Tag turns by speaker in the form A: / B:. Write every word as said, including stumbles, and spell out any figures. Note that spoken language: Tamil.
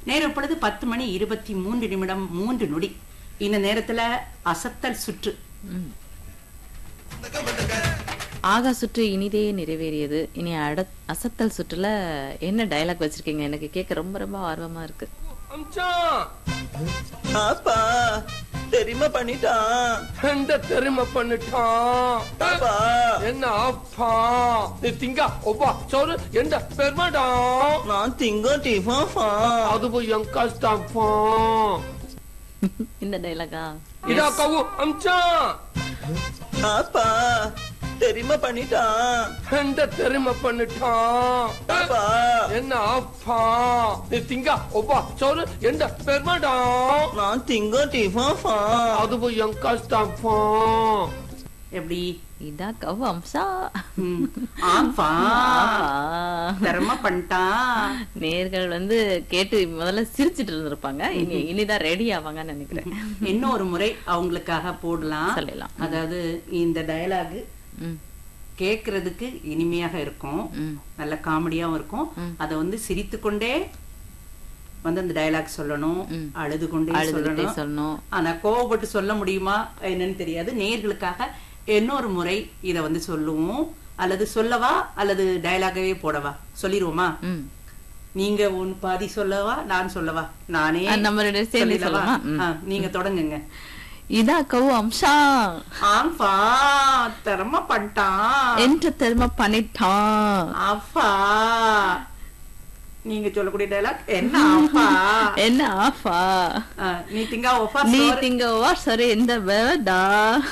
A: நேரம் பொழுது பத்து மணி இருபத்தி மூன்று நிமிடம் மூன்று நொடி. இந்த நேரத்துல அசத்தல் சுற்று.
B: ஆகா சுற்று இனிதே நிறைவேறியது. இனி அட அசத்தல் சுற்றுல என்ன டயலாக் வச்சிருக்கீங்க? எனக்கு கேட்க ரொம்ப ரொம்ப ஆர்வமா இருக்கு.
C: அப்பா தெரியுமா பண்ணிட்டான்.
D: என்ன தெரியுமா பண்ணிட்டான்?
C: அப்பா
D: என்ன அப்பா நீ திங்க ஒப்பா சொல்லு என்ன பெருமாடா.
C: நான் திங்க டிஃபா
D: அது போய் என் கஷ்டப்பா.
B: இந்த டயலாகா?
D: இதா கவு அம்சா.
C: அப்பா தெரியுமா பண்ணிட்டான்.
D: என்ன தெரியுமா பண்ணிட்டான்?
C: அப்பா
D: என்ன அப்பா நீ திங்க ஒப்பா சொல்லு என்ன பெருமாடா.
C: நான் திங்க டிஃபா
D: அது போய் என் கஷ்டப்பா.
A: எப்படி?
B: இதா கவ் அம்சா.
A: ம். ஆப்பா தரமா பண்ணிட்டான்.
B: நேர்கள் வந்து கேட்டு முதல்ல சிரிச்சிட்டு இருந்திருப்பாங்க. இனி இனிதான் ரெடி ஆவாங்கன்னு நினைக்கிறேன்.
A: இன்னொரு முறை அவங்களுக்காக போடலாம்.
B: சொல்லலாம்.
A: அதாவது இந்த டயலாக்
B: ம்,
A: கேக்குறதுக்கு இனிமையாக இருக்கும்,
B: ம்,
A: நல்ல காமெடியாவும் இருக்கும்.
B: ம்.
A: அத வந்து சிரித்து கொண்டே வந்து அந்த டயலாக் சொல்லணும்,
B: ம்.
A: அழுது கொண்டே
B: அழுதுகிட்டே
A: சொல்லணும்.
B: சொல்லணும்.
A: ஆனா கோவப்பட்டு சொல்ல முடியுமா என்னன்னு தெரியாது. நேர்களுக்காக இன்னொரு முறை இத வந்து சொல்லுவோம். அல்லது சொல்லவா அல்லது டயலாகவே போடவா? சொல்லிடுவோமா?
B: ம்.
A: நீங்க ஒன்னு பாதி சொல்லவா நான் சொல்லவா? நானே
B: அது நம்ம ரெண்டு பேரும் சேர்ந்து
A: சொல்லிடவா?
B: சொல்லலாமா? ம்.
A: ஆ, நீங்க தொடங்குங்க.
B: இதா கவ் அம்சா
A: ஆம்பா தரமா பண்ணிட்டான்.
B: என்று தெரியுமா பண்ணிட்டான்.
A: அப்பா நீங்க சொல்லக்கூடிய டயலாக் என்ன? அப்பா
B: என்ன ஆஃபா
A: நீ திங்கா ஒஃபா
B: நீ திங்க வா சரி இந்த வேடா.